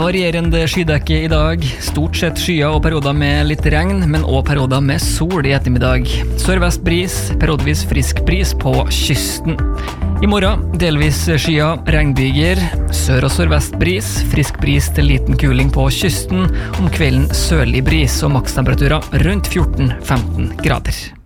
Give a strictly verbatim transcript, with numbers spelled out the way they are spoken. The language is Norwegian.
Varierende skydekke I dag, stort sett skyer og perioder med litt regn, men også perioder med sol I ettermiddag. Sørvest bris, periodevis frisk bris på kysten. I morgen, delvis skyer, regnbyger, sør- og sørvest bris, frisk bris til liten kuling på kysten, om kvelden sørlig bris og makstemperaturer rundt fjorten til femten grader.